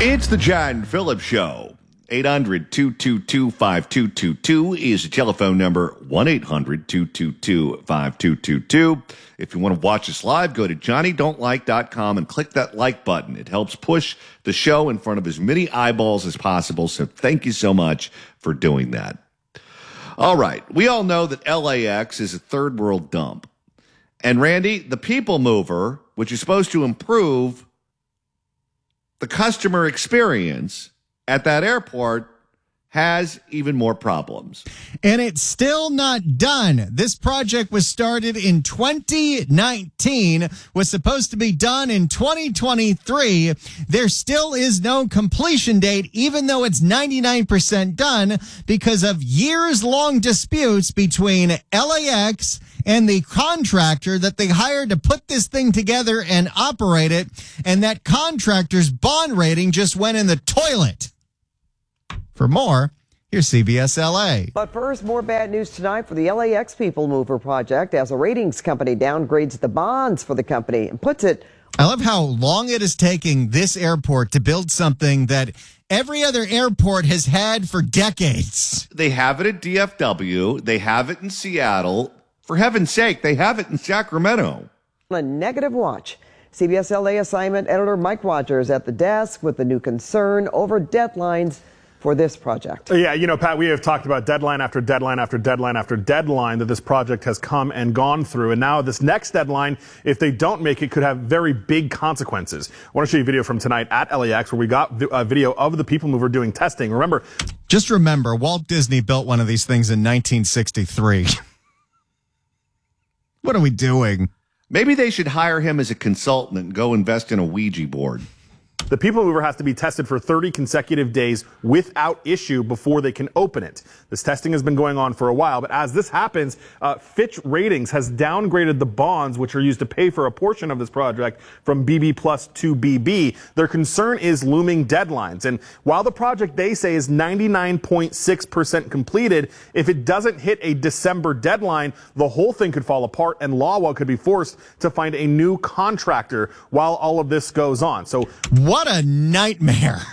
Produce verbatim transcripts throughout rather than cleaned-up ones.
It's the John Phillips Show. eight hundred, two two two, five two two two is the telephone number. one eight hundred, two two two, five two two two. If you want to watch us live, go to johnny don't like dot com and click that like button. It helps push the show in front of as many eyeballs as possible, so thank you so much for doing that. All right, we all know that L A X is a third world dump. And Randy, the people mover, which is supposed to improve the customer experience at that airport, has even more problems. And it's still not done. This project was started in twenty nineteen, was supposed to be done in twenty twenty-three. There still is no completion date, even though it's ninety-nine percent done, because of years-long disputes between L A X and the contractor that they hired to put this thing together and operate it. And that contractor's bond rating just went in the toilet. For more, here's C B S L A. But first, more bad news tonight for the L A X People Mover project as a ratings company downgrades the bonds for the company and puts it. I love how long it is taking this airport to build something that every other airport has had for decades. They have it at D F W. They have it in Seattle. For heaven's sake, they have it in Sacramento. A negative watch. C B S L A assignment editor Mike Rogers at the desk with the new concern over deadlines for this project. Yeah, you know, Pat, we have talked about deadline after deadline after deadline after deadline that this project has come and gone through. And now this next deadline, if they don't make it, could have very big consequences. I want to show you a video from tonight at L A X where we got a video of the People Mover doing testing. Remember, just remember, Walt Disney built one of these things in nineteen sixty-three. What are we doing? Maybe they should hire him as a consultant and go invest in a Ouija board. The People Mover has to be tested for thirty consecutive days without issue before they can open it. This testing has been going on for a while, but as this happens, uh, Fitch Ratings has downgraded the bonds which are used to pay for a portion of this project from B B plus to B B. Their concern is looming deadlines. And while the project, they say, is ninety-nine point six percent completed, if it doesn't hit a December deadline, the whole thing could fall apart and LAWA could be forced to find a new contractor while all of this goes on. So what a nightmare.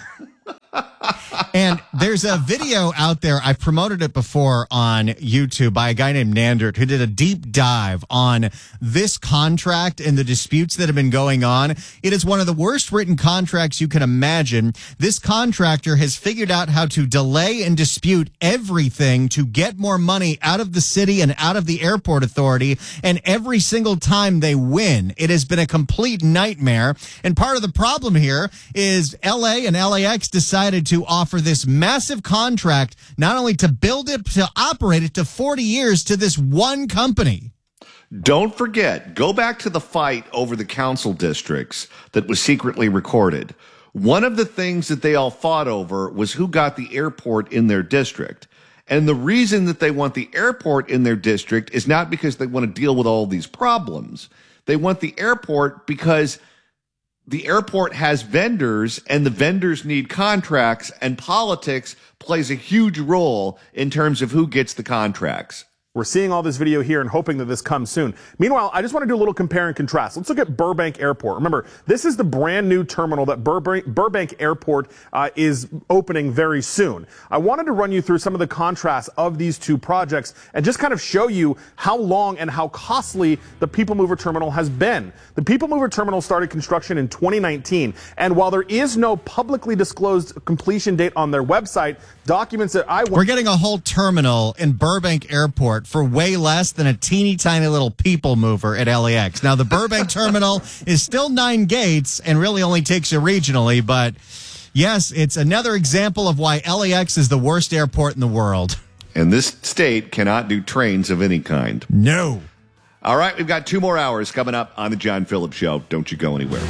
And there's a video out there. I've promoted it before on YouTube by a guy named Nandert who did a deep dive on this contract and the disputes that have been going on. It is one of the worst written contracts you can imagine. This contractor has figured out how to delay and dispute everything to get more money out of the city and out of the airport authority. And every single time they win, it has been a complete nightmare. And part of the problem here is L A and L A X decided to offer this massive contract, not only to build it, to operate it to forty years to this one company. Don't forget, go back to the fight over the council districts that was secretly recorded. One of the things that they all fought over was who got the airport in their district. And the reason that they want the airport in their district is not because they want to deal with all these problems. They want the airport because the airport has vendors, and the vendors need contracts, and politics plays a huge role in terms of who gets the contracts. We're seeing all this video here and hoping that this comes soon. Meanwhile, I just want to do a little compare and contrast. Let's look at Burbank Airport. Remember, this is the brand new terminal that Burbank, Burbank Airport uh, is opening very soon. I wanted to run you through some of the contrasts of these two projects and just kind of show you how long and how costly the People Mover Terminal has been. The People Mover Terminal started construction in twenty nineteen, and while there is no publicly disclosed completion date on their website, documents that I... We're getting a whole terminal in Burbank Airport for way less than a teeny tiny little People Mover at L A X. Now, the Burbank terminal is still nine gates and really only takes you regionally, but yes, it's another example of why L A X is the worst airport in the world. And this state cannot do trains of any kind. No. All right, we've got two more hours coming up on the John Phillips Show. Don't you go anywhere.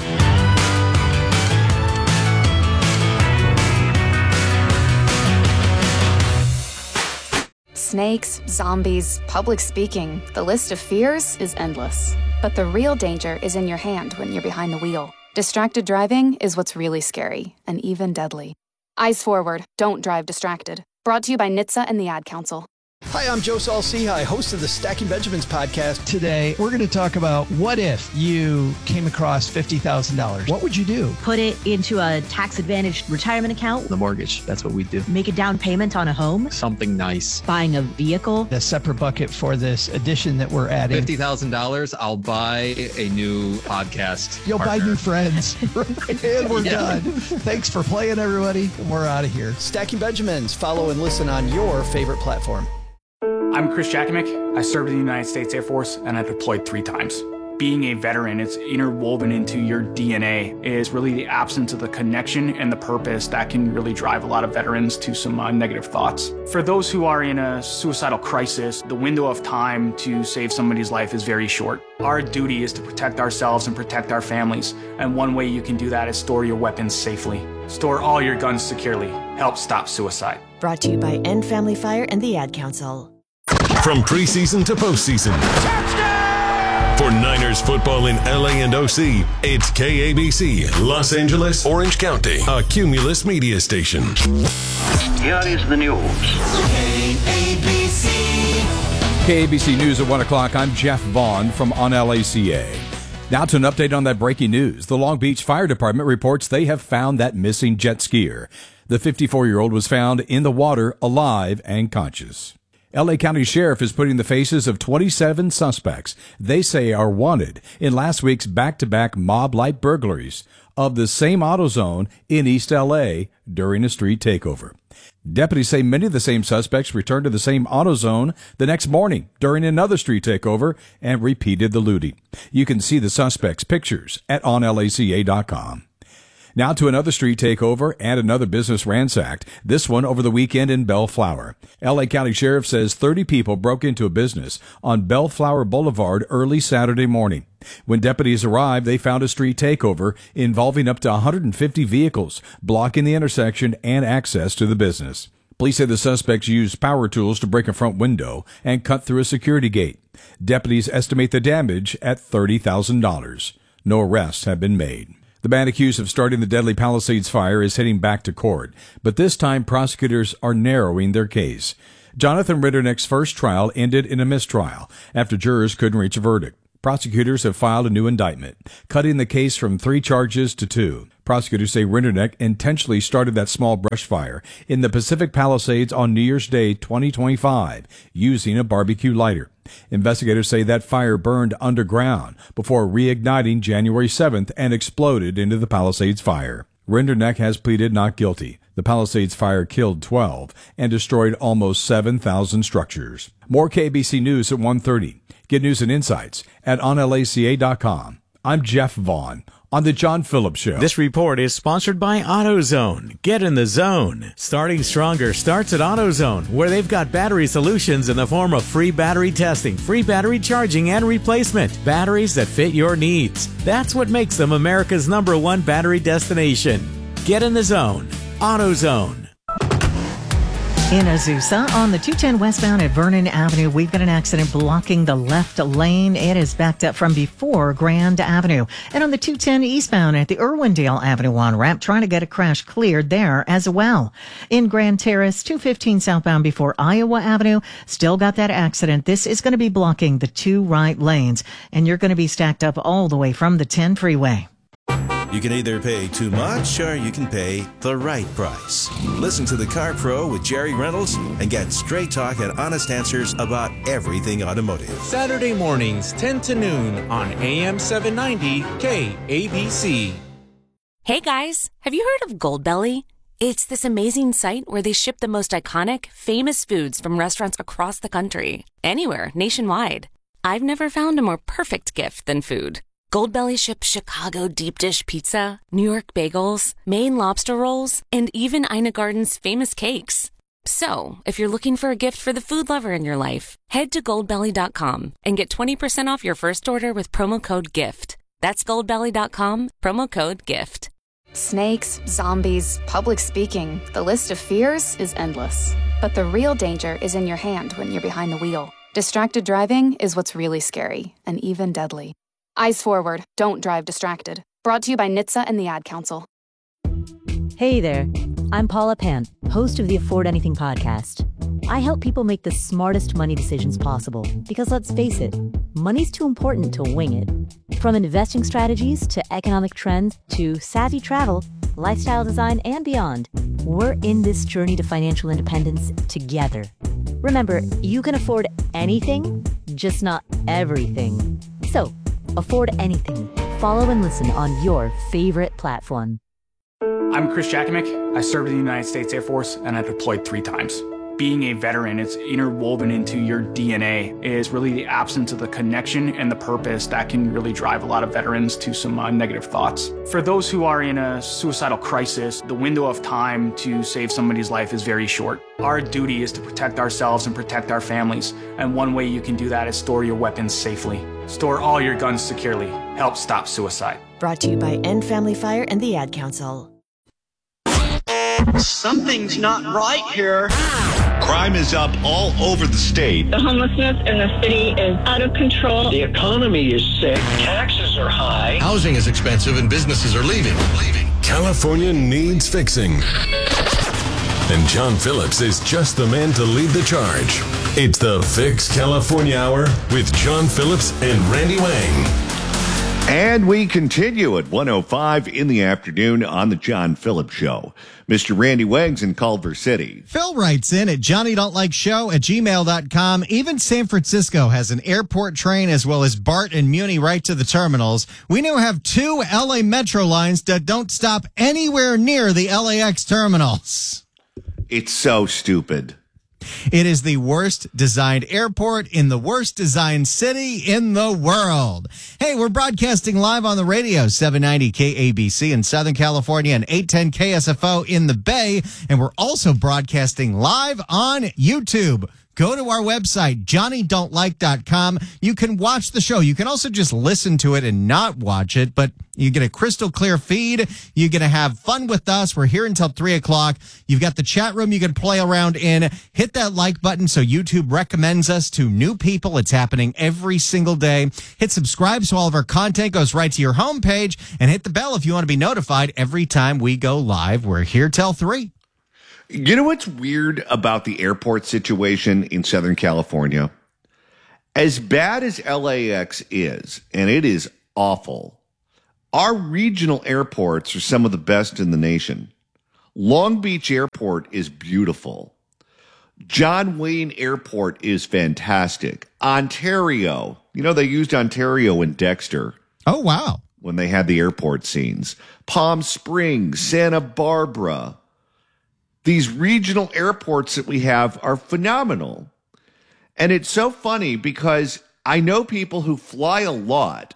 Snakes, zombies, public speaking. The list of fears is endless. But the real danger is in your hand when you're behind the wheel. Distracted driving is what's really scary and even deadly. Eyes forward, don't drive distracted. Brought to you by N H T S A and the Ad Council. Hi, I'm Joe Saul-Sehy, host of the Stacking Benjamins podcast. Today, we're going to talk about what if you came across fifty thousand dollars? What would you do? Put it into a tax-advantaged retirement account. The mortgage, that's what we do. Make a down payment on a home. Something nice. Buying a vehicle. A separate bucket for this addition that we're adding. fifty thousand dollars, I'll buy a new podcast You'll partner. buy new friends. And we're Yeah. done. Thanks for playing, everybody. We're out of here. Stacking Benjamins. Follow and listen on your favorite platform. I'm Chris Jakimick. I served in the United States Air Force and I deployed three times. Being a veteran, it's interwoven into your D N A. It is really the absence of the connection and the purpose that can really drive a lot of veterans to some uh, negative thoughts. For those who are in a suicidal crisis, the window of time to save somebody's life is very short. Our duty is to protect ourselves and protect our families. And one way you can do that is store your weapons safely. Store all your guns securely. Help stop suicide. Brought to you by End Family Fire and the Ad Council. From preseason to postseason. Touchdown! For Niners football in L A and O C, it's K A B C, Los Angeles, Orange County, a Cumulus media station. Here is the news. K A B C. K A B C News at one o'clock. I'm Jeff Vaughn from on L A C A. Now to an update on that breaking news. The Long Beach Fire Department reports they have found that missing jet skier. The fifty-four-year-old was found in the water, alive and conscious. L A County Sheriff is putting the faces of twenty-seven suspects they say are wanted in last week's back-to-back mob-like burglaries of the same AutoZone in East L A during a street takeover. Deputies say many of the same suspects returned to the same AutoZone the next morning during another street takeover and repeated the looting. You can see the suspects' pictures at on L A C A dot com. Now to another street takeover and another business ransacked, this one over the weekend in Bellflower. L A County Sheriff says thirty people broke into a business on Bellflower Boulevard early Saturday morning. When deputies arrived, they found a street takeover involving up to one hundred fifty vehicles, blocking the intersection and access to the business. Police say the suspects used power tools to break a front window and cut through a security gate. Deputies estimate the damage at thirty thousand dollars. No arrests have been made. The man accused of starting the deadly Palisades fire is heading back to court, but this time prosecutors are narrowing their case. Jonathan Ritternick's first trial ended in a mistrial after jurors couldn't reach a verdict. Prosecutors have filed a new indictment, cutting the case from three charges to two. Prosecutors say Ritternick intentionally started that small brush fire in the Pacific Palisades on New Year's Day twenty twenty-five using a barbecue lighter. Investigators say that fire burned underground before reigniting January seventh and exploded into the Palisades fire. Ritternick has pleaded not guilty. The Palisades fire killed twelve and destroyed almost seven thousand structures. More K B C News at one thirty. Get news and insights at on L A C A dot com. I'm Jeff Vaughn on The John Phillips Show. This report is sponsored by AutoZone. Get in the zone. Starting Stronger starts at AutoZone, where they've got battery solutions in the form of free battery testing, free battery charging, and replacement. Batteries that fit your needs. That's what makes them America's number one battery destination. Get in the zone. AutoZone. In Azusa, on the two ten westbound at Vernon Avenue, we've got an accident blocking the left lane. It is backed up from before Grand Avenue. And on the two ten eastbound at the Irwindale Avenue on-ramp, trying to get a crash cleared there as well. In Grand Terrace, two fifteen southbound before Iowa Avenue, still got that accident. This is going to be blocking the two right lanes, and you're going to be stacked up all the way from the ten freeway. You can either pay too much or you can pay the right price. Listen to The Car Pro with Jerry Reynolds and get straight talk and honest answers about everything automotive. Saturday mornings, ten to noon on A M seven ninety K A B C. Hey guys, have you heard of Goldbelly? It's this amazing site where they ship the most iconic, famous foods from restaurants across the country, anywhere, nationwide. I've never found a more perfect gift than food. Goldbelly ships Chicago deep dish pizza, New York bagels, Maine lobster rolls, and even Ina Garden's famous cakes. So, if you're looking for a gift for the food lover in your life, head to goldbelly dot com and get twenty percent off your first order with promo code GIFT. That's goldbelly dot com, promo code GIFT. Snakes, zombies, public speaking, the list of fears is endless. But the real danger is in your hand when you're behind the wheel. Distracted driving is what's really scary and even deadly. Eyes forward, don't drive distracted. Brought to you by N H T S A and the Ad Council. Hey there, I'm Paula Pan, host of the Afford Anything podcast. I help people make the smartest money decisions possible because, let's face it, money's too important to wing it. From investing strategies to economic trends to savvy travel, lifestyle design, and beyond, we're in this journey to financial independence together. Remember, you can afford anything, just not everything. So, afford anything. Follow and listen on your favorite platform. I'm Chris Jakovic. I served in the United States Air Force and I deployed three times. Being a veteran, it's interwoven into your D N A. It is really the absence of the connection and the purpose that can really drive a lot of veterans to some uh, negative thoughts. For those who are in a suicidal crisis, the window of time to save somebody's life is very short. Our duty is to protect ourselves and protect our families. And one way you can do that is store your weapons safely. Store all your guns securely. Help stop suicide. Brought to you by End Family Fire and the Ad Council. Something's not right here. Crime is up all over the state. The homelessness in the city is out of control. The economy is sick. Taxes are high. Housing is expensive and businesses are leaving. Leaving. California needs fixing. And John Phillips is just the man to lead the charge. It's the Fix California Hour with John Phillips and Randy Wang. And we continue at one oh five in the afternoon on the John Phillips Show. Mister Randy Wang's in Culver City. Phil writes in at Johnny Don't Like Show at gmail dot com. Even San Francisco has an airport train as well as BART and Muni right to the terminals. We now have two L A Metro lines that don't stop anywhere near the L A X terminals. It's so stupid. It is the worst designed airport in the worst designed city in the world. Hey, we're broadcasting live on the radio, seven ninety K A B C in Southern California and eight ten K S F O in the Bay. And we're also broadcasting live on YouTube. Go to our website, johnny don't like dot com. You can watch the show. You can also just listen to it and not watch it, but you get a crystal clear feed. You're going to have fun with us. We're here until three o'clock. You've got the chat room you can play around in. Hit that like button so YouTube recommends us to new people. It's happening every single day. Hit subscribe so all of our content goes right to your homepage, and hit the bell if you want to be notified every time we go live. We're here till three. You know what's weird about the airport situation in Southern California? As bad as L A X is, and it is awful, our regional airports are some of the best in the nation. Long Beach Airport is beautiful. John Wayne Airport is fantastic. Ontario, you know, they used Ontario in Dexter. Oh, wow. When they had the airport scenes. Palm Springs, Santa Barbara. These regional airports that we have are phenomenal. And it's so funny because I know people who fly a lot,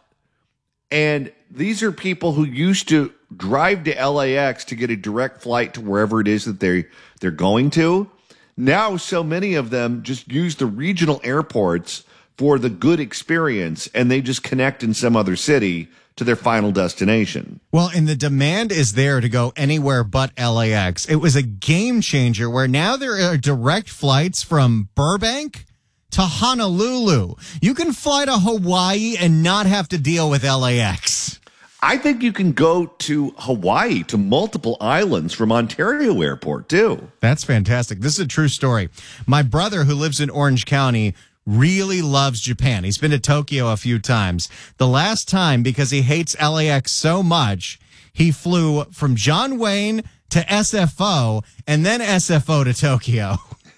and these are people who used to drive to L A X to get a direct flight to wherever it is that they, they're going to. Now, so many of them just use the regional airports for the good experience, and they just connect in some other city to their final destination. Well, and the demand is there to go anywhere but L A X. It was a game changer where now there are direct flights from Burbank to Honolulu. You can fly to Hawaii and not have to deal with L A X. I think you can go to Hawaii, to multiple islands from Ontario Airport, too. That's fantastic. This is a true story. My brother, who lives in Orange County, really loves Japan. He's been to Tokyo a few times. The last time, because he hates L A X so much, he flew from John Wayne to S F O and then S F O to Tokyo.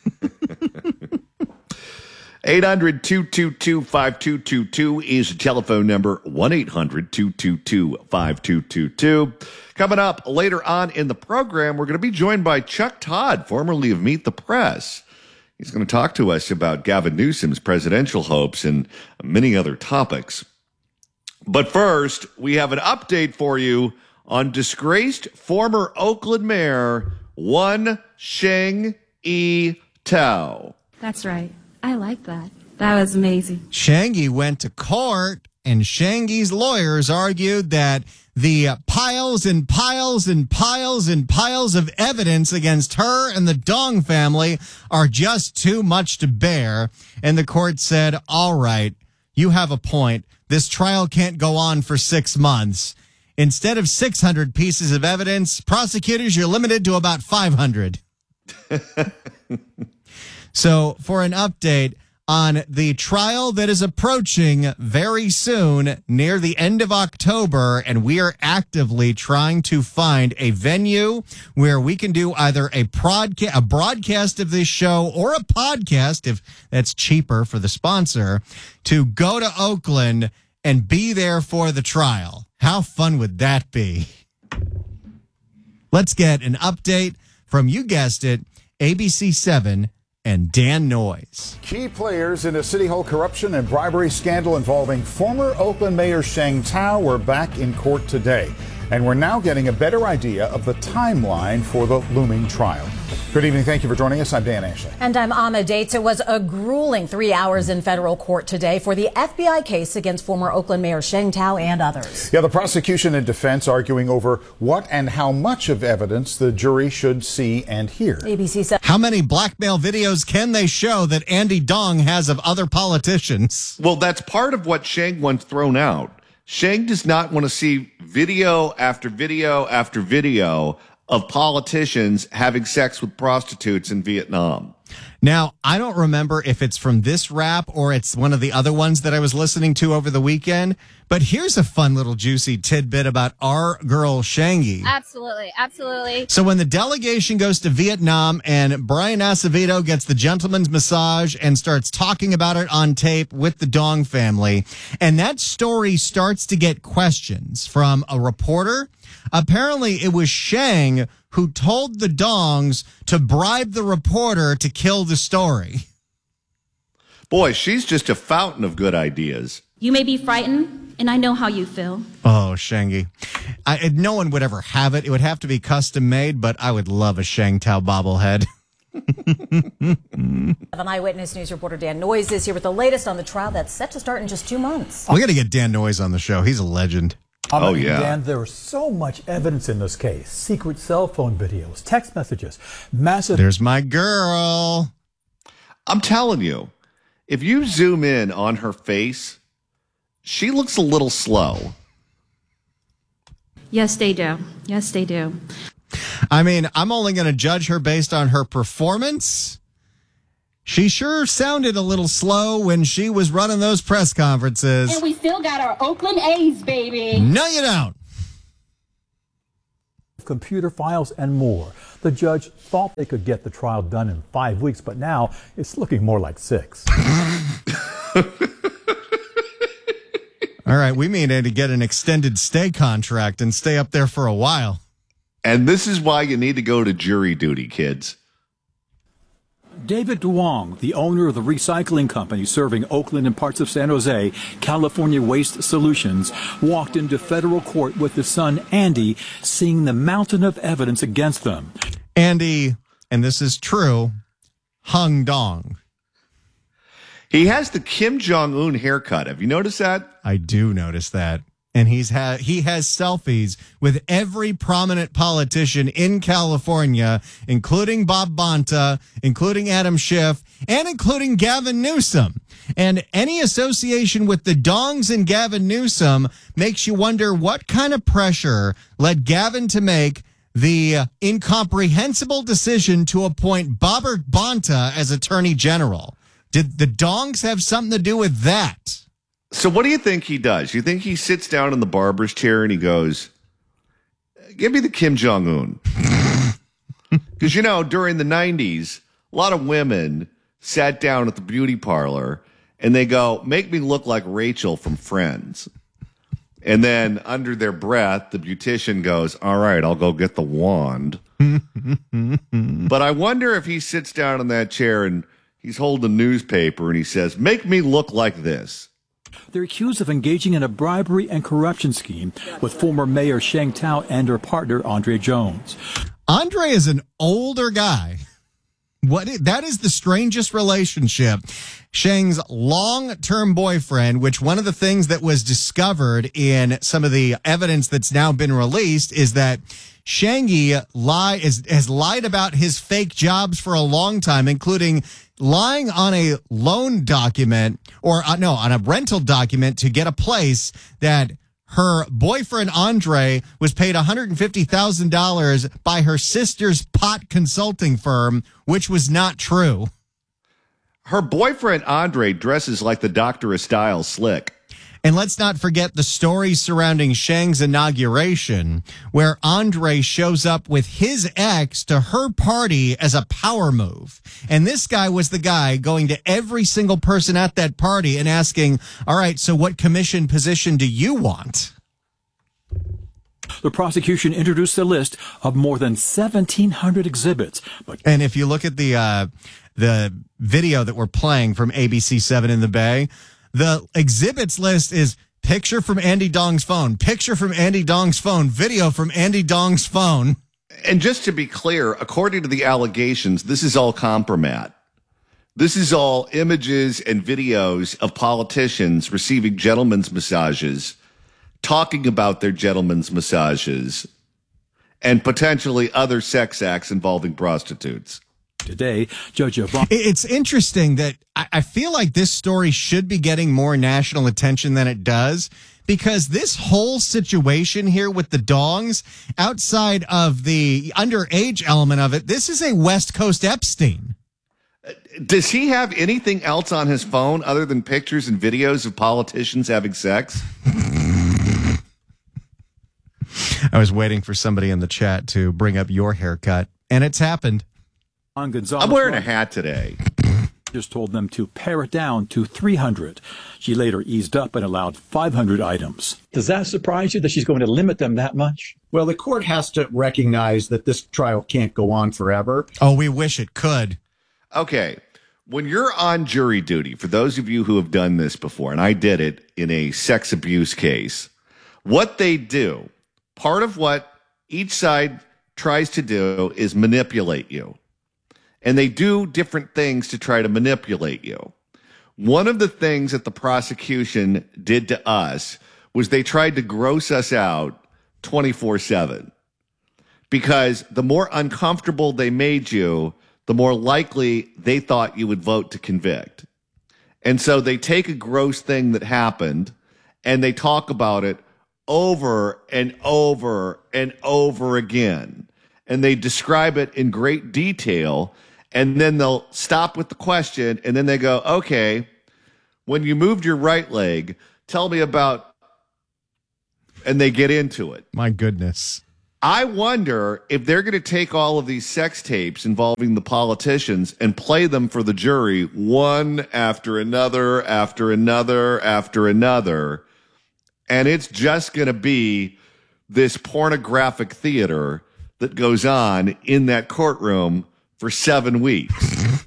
eight hundred, two two two, five two two two is the telephone number, one eight hundred, two two two, five two two two. Coming up later on in the program, we're going to be joined by Chuck Todd, formerly of Meet the Press. He's going to talk to us about Gavin Newsom's presidential hopes and many other topics. But first, we have an update for you on disgraced former Oakland Mayor One Sheng-Yi Tao. That's right. I like that. That was amazing. Sheng-Yi went to court, and Sheng-Yi's lawyers argued that the piles and piles and piles and piles of evidence against her and the Dong family are just too much to bear. And the court said, all right, you have a point. This trial can't go on for six months. Instead of six hundred pieces of evidence, prosecutors, you're limited to about five hundred. So for an update on the trial that is approaching very soon near the end of October, and we are actively trying to find a venue where we can do either a broadcast, a broadcast of this show or a podcast, if that's cheaper for the sponsor, to go to Oakland and be there for the trial. How fun would that be? Let's get an update from, you guessed it, A B C seven and Dan Noyes. Key players in a City Hall corruption and bribery scandal involving former Oakland Mayor Sheng Thao were back in court today. And we're now getting a better idea of the timeline for the looming trial. Good evening. Thank you for joining us. I'm Dan Ashley. And I'm Ahmed Dates. It was a grueling three hours in federal court today for the F B I case against former Oakland Mayor Sheng Thao and others. Yeah, the prosecution and defense arguing over what and how much of evidence the jury should see and hear. A B C said, how many blackmail videos can they show that Andy Dong has of other politicians? Well, that's part of what Sheng wants thrown out. Sheng does not want to see video after video after video of politicians having sex with prostitutes in Vietnam. Now, I don't remember if it's from this rap or it's one of the other ones that I was listening to over the weekend, but here's a fun little juicy tidbit about our girl Shangy. Absolutely, absolutely. So when the delegation goes to Vietnam and Brian Acevedo gets the gentleman's massage and starts talking about it on tape with the Dong family, and that story starts to get questions from a reporter, apparently it was Sheng who told the Dongs to bribe the reporter to kill the story. Boy, she's just a fountain of good ideas. You may be frightened, and I know how you feel. Oh, Shangy. I, no one would ever have it. It would have to be custom made, but I would love a Sheng Thao bobblehead. An Eyewitness News reporter Dan Noyes is here with the latest on the trial that's set to start in just two months. We got to get Dan Noyes on the show. He's a legend. Oh, yeah. Dan, there was so much evidence in this case. Secret cell phone videos, text messages, massive... There's my girl. I'm telling you, if you zoom in on her face, she looks a little slow. Yes, they do. Yes, they do. I mean, I'm only going to judge her based on her performance. She sure sounded a little slow when she was running those press conferences. And we still got our Oakland A's, baby. No, you don't. Computer files and more. The judge thought they could get the trial done in five weeks, but now it's looking more like six. All right, we may need to get an extended stay contract and stay up there for a while. And this is why you need to go to jury duty, kids. David Duong, the owner of the recycling company serving Oakland and parts of San Jose, California Waste Solutions, walked into federal court with his son, Andy, seeing the mountain of evidence against them. Andy, and this is true, hung dong. He has the Kim Jong-un haircut. Have you noticed that? I do notice that. And he's ha- he has selfies with every prominent politician in California, including Bob Bonta, including Adam Schiff, and including Gavin Newsom. And any association with the Dongs and Gavin Newsom makes you wonder what kind of pressure led Gavin to make the incomprehensible decision to appoint Bobbert Bonta as Attorney General. Did the Dongs have something to do with that? So what do you think he does? You think he sits down in the barber's chair and he goes, give me the Kim Jong-un? Because, you know, during the nineties, a lot of women sat down at the beauty parlor and they go, make me look like Rachel from Friends. And then under their breath, the beautician goes, all right, I'll go get the wand. But I wonder if he sits down in that chair and he's holding a newspaper and he says, make me look like this. They're accused of engaging in a bribery and corruption scheme with former Mayor Sheng Thao and her partner, Andre Jones. Andre is an older guy. What is, that is the strangest relationship. Sheng's long-term boyfriend, which one of the things that was discovered in some of the evidence that's now been released is that Shangy lie is, has lied about his fake jobs for a long time, including lying on a loan document or uh, no, on a rental document to get a place that her boyfriend, Andre, was paid one hundred fifty thousand dollars by her sister's pot consulting firm, which was not true. Her boyfriend, Andre, dresses like the Doctor of Style slick. And let's not forget the stories surrounding Shang's inauguration, where Andre shows up with his ex to her party as a power move. And this guy was the guy going to every single person at that party and asking, all right, so what commission position do you want? The prosecution introduced a list of more than seventeen hundred exhibits. But and if you look at the uh, the video that we're playing from A B C seven in the Bay, the exhibits list is picture from Andy Dong's phone, picture from Andy Dong's phone, video from Andy Dong's phone. And just to be clear, according to the allegations, this is all compromat. This is all images and videos of politicians receiving gentlemen's massages, talking about their gentlemen's massages, and potentially other sex acts involving prostitutes. Today, Judge Obama. It's interesting that I feel like this story should be getting more national attention than it does, because this whole situation here with the dongs, outside of the underage element of it, this is a West Coast Epstein. Does he have anything else on his phone other than pictures and videos of politicians having sex? I was waiting for somebody in the chat to bring up your haircut, and it's happened. On Gonzalez, I'm wearing a hat today. Just told them to pare it down to three hundred. She later eased up and allowed five hundred items. Does that surprise you that she's going to limit them that much? Well, the court has to recognize that this trial can't go on forever. Oh, we wish it could. Okay. When you're on jury duty, for those of you who have done this before, and I did it in a sex abuse case, what they do, part of what each side tries to do is manipulate you. And they do different things to try to manipulate you. One of the things that the prosecution did to us was they tried to gross us out twenty-four seven. Because the more uncomfortable they made you, the more likely they thought you would vote to convict. And so they take a gross thing that happened and they talk about it over and over and over again. And they describe it in great detail. And then they'll stop with the question, and then they go, okay, when you moved your right leg, tell me about, and they get into it. My goodness. I wonder if they're going to take all of these sex tapes involving the politicians and play them for the jury one after another, after another, after another. And it's just going to be this pornographic theater that goes on in that courtroom for seven weeks.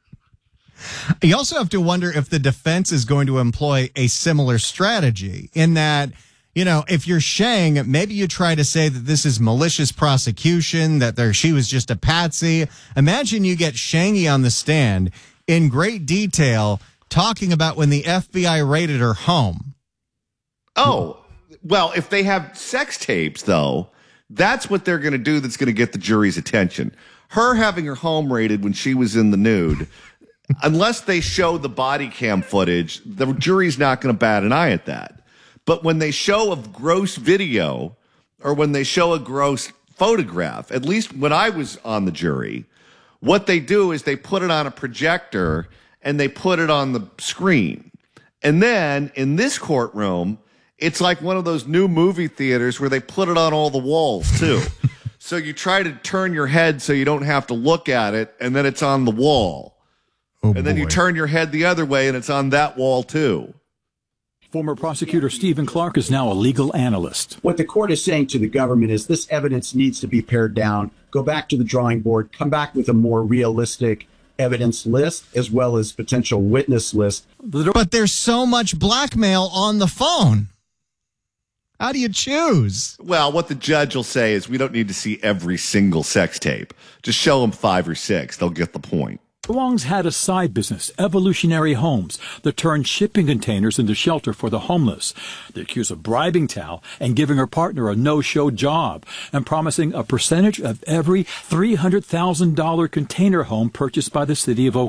You also have to wonder if the defense is going to employ a similar strategy in that, you know, if you're Shang, maybe you try to say that this is malicious prosecution, that there she was just a patsy. Imagine you get Shangy on the stand in great detail talking about when the F B I raided her home. Oh, well, if they have sex tapes, though, that's what they're going to do that's going to get the jury's attention. Her having her home raided when she was in the nude, unless they show the body cam footage, the jury's not going to bat an eye at that. But when they show a gross video or when they show a gross photograph, at least when I was on the jury, what they do is they put it on a projector and they put it on the screen. And then in this courtroom, it's like one of those new movie theaters where they put it on all the walls too. So you try to turn your head so you don't have to look at it, and then it's on the wall. Oh, and then boy. you turn your head the other way, and it's on that wall, too. Former prosecutor Stephen Clark is now a legal analyst. What the court is saying to the government is this evidence needs to be pared down, go back to the drawing board, come back with a more realistic evidence list as well as potential witness list. But there's so much blackmail on the phone. How do you choose? Well, what the judge will say is we don't need to see every single sex tape. Just show them five or six. They'll get the point. Wong's had a side business, Evolutionary Homes, that turned shipping containers into shelter for the homeless. They accuse of bribing Tao and giving her partner a no-show job and promising a percentage of every three hundred thousand dollars container home purchased by the city of Oakland.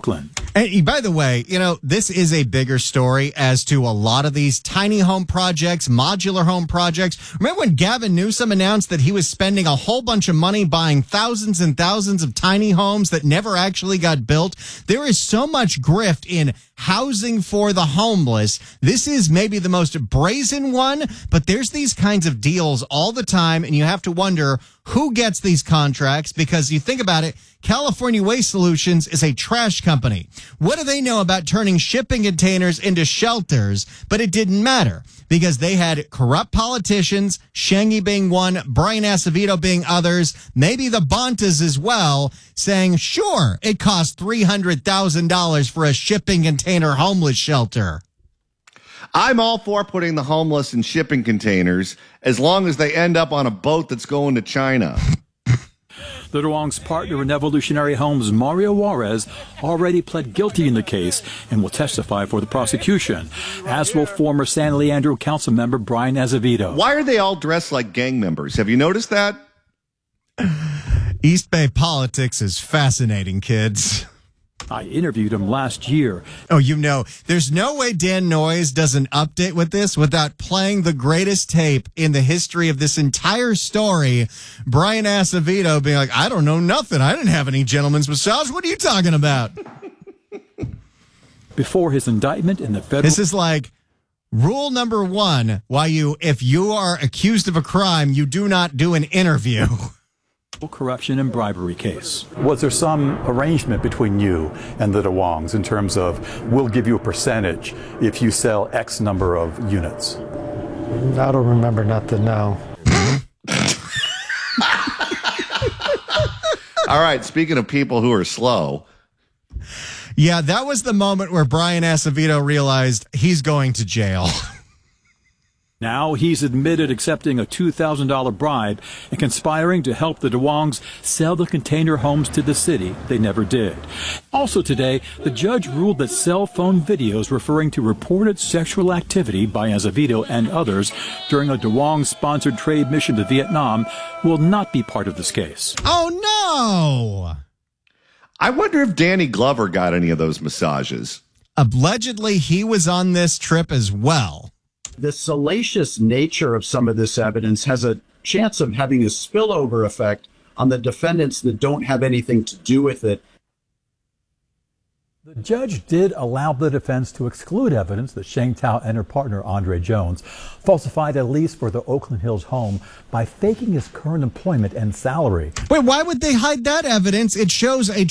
And by the way, you know, this is a bigger story as to a lot of these tiny home projects, modular home projects. Remember when Gavin Newsom announced that he was spending a whole bunch of money buying thousands and thousands of tiny homes that never actually got built? There is so much grift in housing for the homeless. This is maybe the most brazen one, but there's these kinds of deals all the time, and you have to wonder who gets these contracts, because you think about it, California Waste Solutions is a trash company. What do they know about turning shipping containers into shelters? But it didn't matter because they had corrupt politicians, Shangy being one, Brian Acevedo being others, maybe the Bontas as well, saying, sure, it costs three hundred thousand dollars for a shipping container homeless shelter. I'm all for putting the homeless in shipping containers as long as they end up on a boat that's going to China. The Duong's partner in Evolutionary Homes, Mario Juarez, already pled guilty in the case and will testify for the prosecution, as will former San Leandro council member Brian Acevedo. Why are they all dressed like gang members? Have you noticed that? East Bay politics is fascinating, kids. I interviewed him last year. Oh, you know, there's no way Dan Noyes does an update with this without playing the greatest tape in the history of this entire story. Brian Acevedo being like, I don't know nothing. I didn't have any gentleman's massage. What are you talking about? Before his indictment in the federal... This is like rule number one, why you, if you are accused of a crime, you do not do an interview. Corruption and bribery case. Was there some arrangement between you and the Duongs in terms of, we'll give you a percentage if you sell X number of units? I don't remember nothing, no. All right, speaking of people who are slow. Yeah, that was the moment where Brian Acevedo realized he's going to jail. Now he's admitted accepting a two thousand dollars bribe and conspiring to help the Duongs sell the container homes to the city. They never did. Also today, the judge ruled that cell phone videos referring to reported sexual activity by Acevedo and others during a Duong-sponsored trade mission to Vietnam will not be part of this case. Oh, no! I wonder if Danny Glover got any of those massages. Allegedly, he was on this trip as well. The salacious nature of some of this evidence has a chance of having a spillover effect on the defendants that don't have anything to do with it. The judge did allow the defense to exclude evidence that Sheng Tao and her partner, Andre Jones, falsified a lease for the Oakland Hills home by faking his current employment and salary. Wait, why would they hide that evidence? It shows a